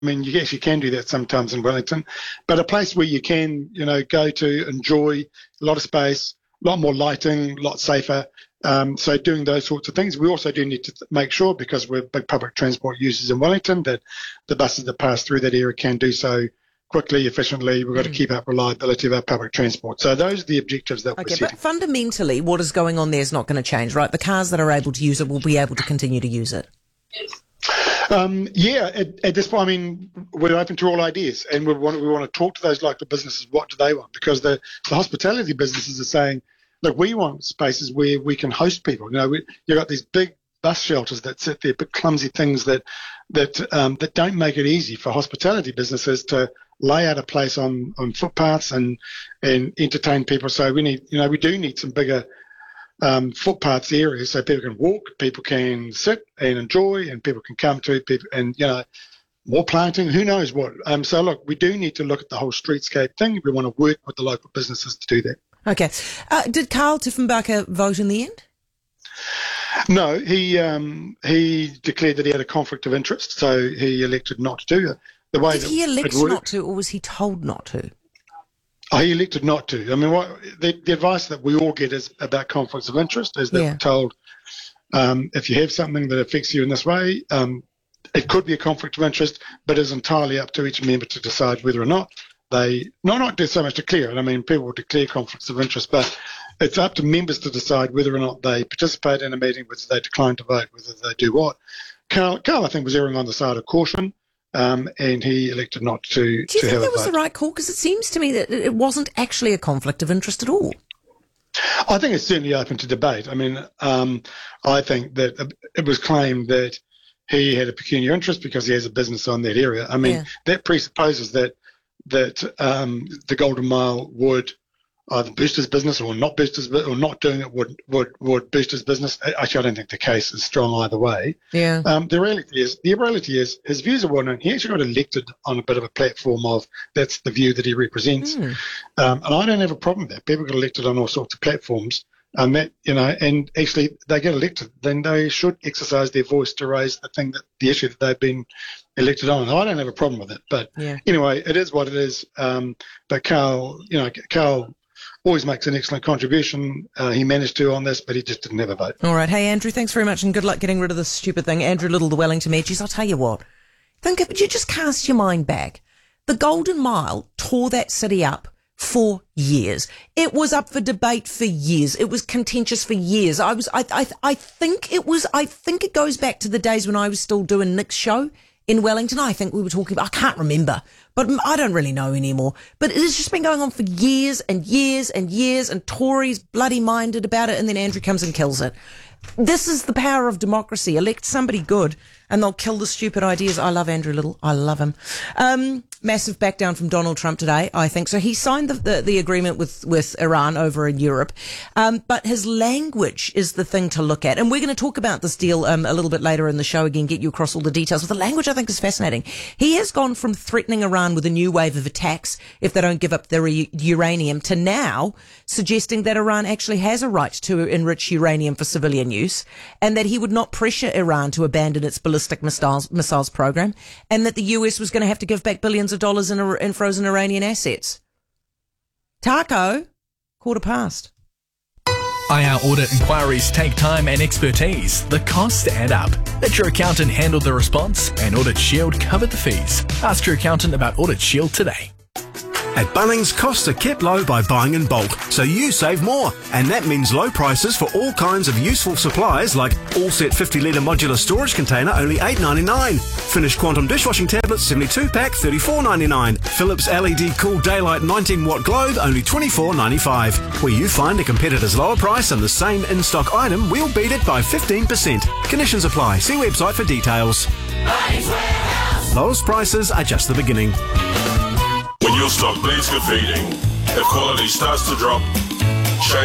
I mean, you actually can do that sometimes in Wellington, but a place where you can, go to enjoy a lot of space, a lot more lighting, a lot safer. So doing those sorts of things. We also do need to make sure, because we're big public transport users in Wellington, that the buses that pass through that area can do so quickly, efficiently. We've got to keep up reliability of our public transport. So those are the objectives that we're setting. But fundamentally, what is going on there is not going to change, right? The cars that are able to use it will be able to continue to use it. At this point, I mean, we're open to all ideas, and we want to talk to those local businesses. What do they want? Because the hospitality businesses are saying, look, we want spaces where we can host people. You've got these big bus shelters that sit there, big clumsy things that don't make it easy for hospitality businesses to lay out a place on footpaths and entertain people. So we do need some bigger footpaths areas so people can walk, people can sit and enjoy, and people can come to people, and more planting, who knows what. So look, we do need to look at the whole streetscape thing. We want to work with the local businesses to do that. Okay. Did Karl Tiefenbacher vote in the end? No, he declared that he had a conflict of interest, so he elected not to do it. Did he elect not to, or was he told not to? Oh, he elected not to. I mean, the advice that we all get is about conflicts of interest is that we're told if you have something that affects you in this way, it could be a conflict of interest, but it's entirely up to each member to decide whether or not not so much declare it. I mean, people will declare conflicts of interest, but it's up to members to decide whether or not they participate in a meeting, whether they decline to vote, whether they do what. Karl, I think, was erring on the side of caution. And he elected not to have a vote. Do you think that was the right call? Because it seems to me that it wasn't actually a conflict of interest at all. I think it's certainly open to debate. I mean, I think that it was claimed that he had a pecuniary interest because he has a business on that area. I mean, that presupposes that the Golden Mile would either boost his business or not boost his business, or not doing it would boost his business. Actually, I don't think the case is strong either way. Yeah. The reality is his views are well known. He actually got elected on a bit of a platform of that's the view that he represents. And I don't have a problem with that. People get elected on all sorts of platforms, and and actually they get elected, then they should exercise their voice to raise the issue that they've been elected on. I don't have a problem with it, but anyway, it is what it is. But Karl always makes an excellent contribution. He managed to on this, but he just didn't have a vote. All right. Hey, Andrew, thanks very much, and good luck getting rid of this stupid thing. Andrew Little, the Wellington Edgies. I'll tell you what. You just cast your mind back. The Golden Mile tore that city up for years. It was up for debate for years. It was contentious for years. I think it goes back to the days when I was still doing Nick's show in Wellington. I think we were talking about, I can't remember, but I don't really know anymore. But it has just been going on for years and years and years, and Tories bloody minded about it, and then Andrew comes and kills it. This is the power of democracy. Elect somebody good and they'll kill the stupid ideas. I love Andrew Little. I love him. Massive back down from Donald Trump today, I think. So he signed the agreement with Iran over in Europe. But his language is the thing to look at. And we're going to talk about this deal a little bit later in the show again, get you across all the details. But the language, I think, is fascinating. He has gone from threatening Iran with a new wave of attacks if they don't give up their uranium to now suggesting that Iran actually has a right to enrich uranium for civilian use, and that he would not pressure Iran to abandon its ballistic missiles program, and that the US was going to have to give back billions of dollars in frozen Iranian assets. Taco, 1:15. IR audit inquiries take time and expertise. The costs add up. Let your accountant handle the response, and Audit Shield covered the fees. Ask your accountant about Audit Shield today. At Bunnings, costs are kept low by buying in bulk, so you save more. And that means low prices for all kinds of useful supplies like all-set 50-litre modular storage container, only $8.99. Finished Quantum dishwashing tablets, 72-pack, $34.99. Philips LED Cool Daylight 19-watt globe, only $24.95. Where you find a competitor's lower price on the same in-stock item, we'll beat it by 15%. Conditions apply. See website for details. Lowest prices are just the beginning. When your stock bleeds graffiti, if quality starts to drop,